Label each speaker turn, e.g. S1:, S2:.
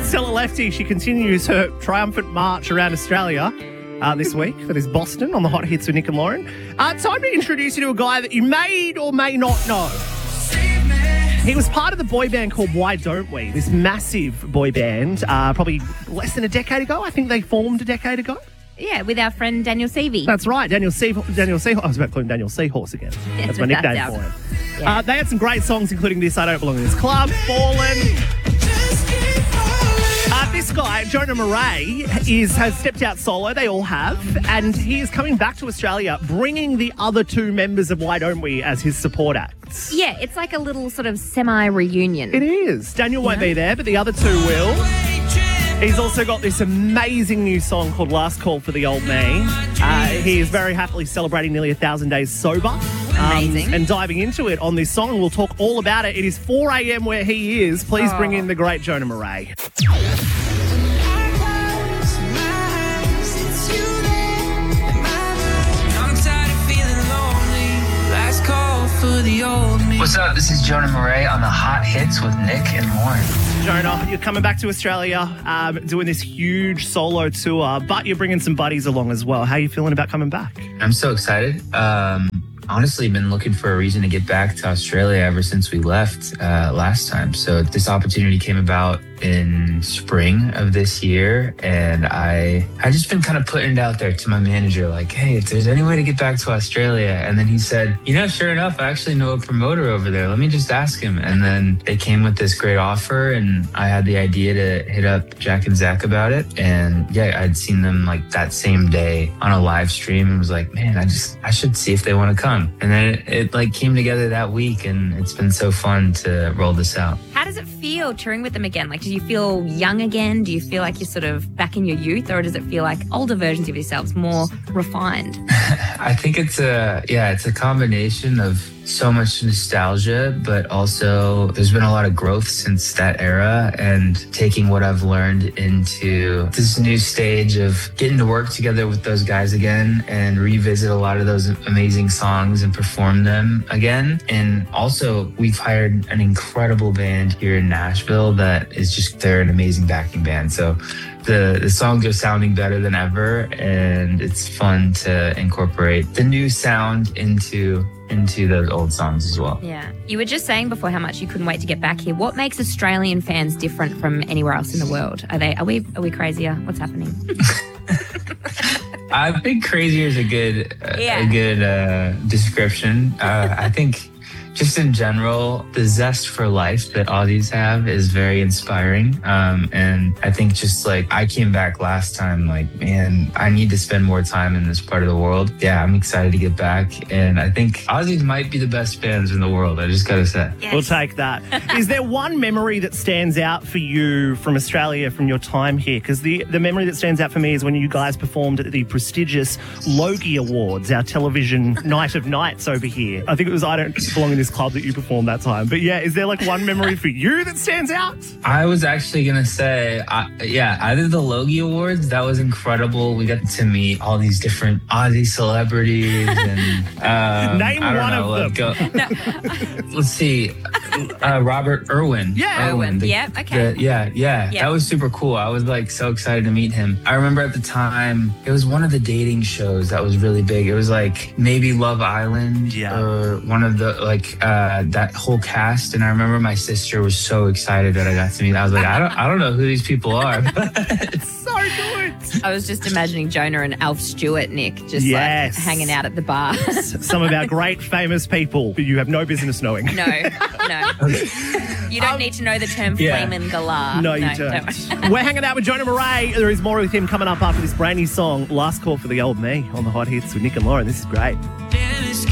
S1: Stella Lefty, she continues her triumphant march around Australia this week for this Boston on the Hot Hits with Nick and Lauren. Time to introduce you to a guy that you may or may not know. He was part of the boy band called Why Don't We? This massive boy band, probably less than a decade ago. I think they formed a decade ago.
S2: Yeah, with our friend Daniel Seavey.
S1: That's right, Daniel Seahorse. I was about to call him Daniel Seahorse again. That's my nickname for him.
S2: Yeah.
S1: They had some great songs, including this, I Don't Belong in This Club, Fallen. This guy, Jonah Murray, has stepped out solo. They all have. And he is coming back to Australia, bringing the other two members of Why Don't We as his support acts.
S2: Yeah, it's like a little sort of semi-reunion.
S1: It is. Daniel won't be there, but the other two will. He's also got this amazing new song called Last Call for the Old Me. He is very happily celebrating nearly 1,000 days sober.
S2: Amazing.
S1: And diving into it on this song, we'll talk all about it. It is 4 a.m. where he is. Please bring in the great Jonah Murray.
S3: What's up? This is Jonah Murray on the Hot Hits with Nick and Lauren.
S1: Jonah, you're coming back to Australia, doing this huge solo tour, but you're bringing some buddies along as well. How are you feeling about coming back?
S3: I'm so excited. Honestly, been looking for a reason to get back to Australia ever since we left last time. So this opportunity came about in spring of this year, and I just been kind of putting it out there to my manager, like, hey, if there's any way to get back to Australia. And then he said, sure enough, I actually know a promoter over there. Let me just ask him. And then they came with this great offer, and I had the idea to hit up Jack and Zach about it. And yeah, I'd seen them like that same day on a live stream and was like, man, I should see if they want to come. And then it like came together that week, and it's been so fun to roll this out.
S2: How does it feel touring with them again? Like, do you feel young again? Do you feel like you're sort of back in your youth, or does it feel like older versions of yourselves, more refined?
S3: I think it's a combination of so much nostalgia, but also there's been a lot of growth since that era, and taking what I've learned into this new stage of getting to work together with those guys again and revisit a lot of those amazing songs and perform them again. And also, we've hired an incredible band here in Nashville that is just, they're an amazing backing band. So the songs are sounding better than ever, and it's fun to incorporate the new sound into those old songs as well.
S2: Yeah. You were just saying before how much you couldn't wait to get back here. What makes Australian fans different from anywhere else in the world? Are we crazier? What's happening?
S3: I think crazier is a good description. I think just in general, the zest for life that Aussies have is very inspiring. And I think just like I came back last time, like, man, I need to spend more time in this part of the world. Yeah, I'm excited to get back. And I think Aussies might be the best fans in the world. I just got to say.
S2: Yes.
S1: We'll take that. Is there one memory that stands out for you from Australia, from your time here? Because the memory that stands out for me is when you guys performed at the prestigious Logie Awards, our television night of nights over here. I think it was I Don't Belong in This Club that you performed that time. But yeah, is there like one memory for you that stands out?
S3: I was actually going to say, I did the Logie Awards. That was incredible. We got to meet all these different Aussie celebrities. And
S1: Name one of them.
S3: Let's see. Robert Irwin.
S1: Yeah.
S2: Irwin. Okay.
S3: Yeah. That was super cool. I was like so excited to meet him. I remember at the time, it was one of the dating shows that was really big. It was like maybe Love Island or one of the like that whole cast. And I remember my sister was so excited that I got to meet. I was like, I don't know who these people are.
S1: It's so good.
S2: I was just imagining Jonah and Alf Stewart, Nick, just like hanging out at the bar.
S1: Some of our great famous people who you have no business knowing.
S2: No. You don't need to know the term flamin' galah.
S1: No, you don't. We're hanging out with Jonah Murray. There is more with him coming up after this brand new song, Last Call for the Old Me, on the Hot Hits with Nick and Lauren. This is great.